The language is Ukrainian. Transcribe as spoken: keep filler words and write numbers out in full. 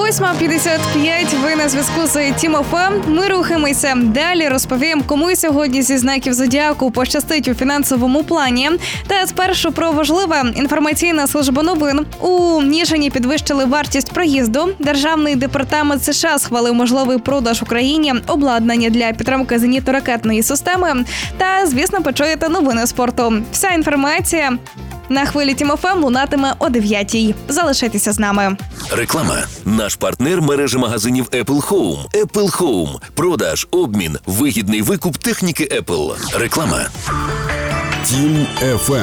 Восьма п'ятдесят п'ять. Ви на зв'язку з Тімофем. Ми рухаємося. Далі розповім, кому сьогодні зі знаків зодіаку пощастить у фінансовому плані. Та спершу про важливе. Інформаційна служба новин. У Ніжині підвищили вартість проїзду. Державний департамент США схвалив можливий продаж Україні обладнання для підтримки зенітно-ракетної системи. Та, звісно, почуєте новини спорту. Вся інформація на хвилі Тімофем лунатиме о дев'ятій. Залишайтеся з нами. Реклама. Наш партнер – мережа магазинів Apple Home. Apple Home. Продаж, обмін, вигідний викуп техніки Apple. Реклама. Тім еф ем.